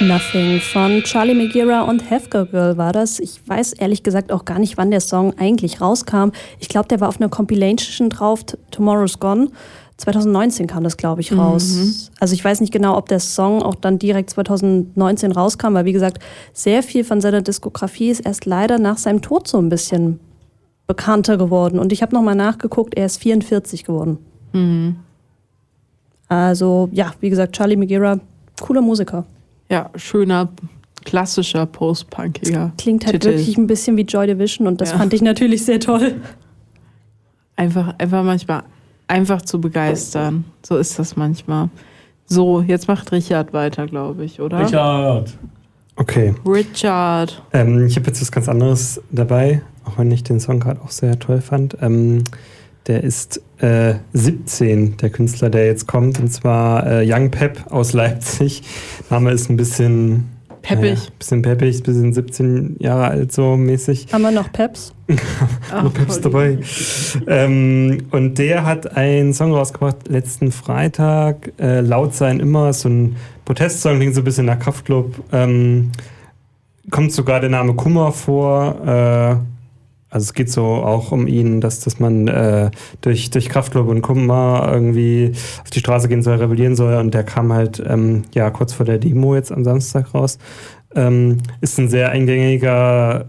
Nothing von Charlie Megira und Hefka Girl war das. Ich weiß ehrlich gesagt auch gar nicht, wann der Song eigentlich rauskam. Ich glaube, der war auf einer Compilation drauf, Tomorrow's Gone. 2019 kam das, glaube ich, raus. Also ich weiß nicht genau, ob der Song auch dann direkt 2019 rauskam, weil wie gesagt, sehr viel von seiner Diskografie ist erst leider nach seinem Tod so ein bisschen bekannter geworden. Und ich habe nochmal nachgeguckt, er ist 44 geworden. Mhm. Also ja, wie gesagt, Charlie Megira, cooler Musiker. Ja, schöner, klassischer Post-Punkiger Klingt halt Titel. wirklich ein bisschen wie Joy Division und das fand ich natürlich sehr toll. Einfach manchmal einfach zu begeistern. So ist das manchmal. So, jetzt macht Richard weiter, glaube ich, oder? Richard! Okay. Richard. Ich habe jetzt was ganz anderes dabei, auch wenn ich den Song gerade auch sehr toll fand. Der ist 17, der Künstler, der jetzt kommt, und zwar Young Pep aus Leipzig. Name ist ein bisschen peppig. Bisschen 17 Jahre alt so mäßig. Haben wir noch Peps? Noch Peps dabei. Und der hat einen Song rausgebracht letzten Freitag, Laut sein immer, so ein Protestsong, klingt so ein bisschen nach Kraftklub. Kommt sogar der Name Kummer vor. Also es geht so auch um ihn, dass man durch Kraftklub und Kummer irgendwie auf die Straße gehen soll, rebellieren soll. Und der kam halt kurz vor der Demo jetzt am Samstag raus. Ist ein sehr eingängiger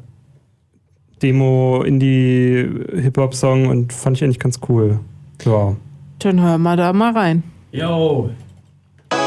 Demo-Indie-Hip-Hop-Song und fand ich eigentlich ganz cool. Ja. Dann hören wir da mal rein. Yo!